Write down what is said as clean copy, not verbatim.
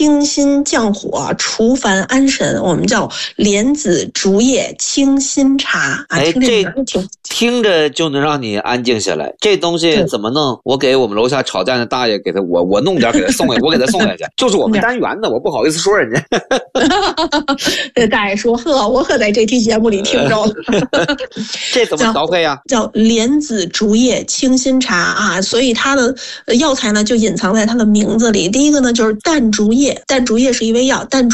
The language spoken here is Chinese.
清心降火、除烦安神，我们叫莲子竹叶清心茶啊。 这听着就能让你安静下来。这东西怎么弄？我给我们楼下炒蛋的大爷给他，我弄点给他送下，我给他送下去。就是我们单元的，我不好意思说人家。 大爷说：“呵，我可在这期节目里听着了。” 这怎么调配呀？ 叫莲子竹叶清心茶啊，所以它的药材呢就隐藏在它的名字里。第一个呢就是淡竹叶，淡竹叶是一味药，淡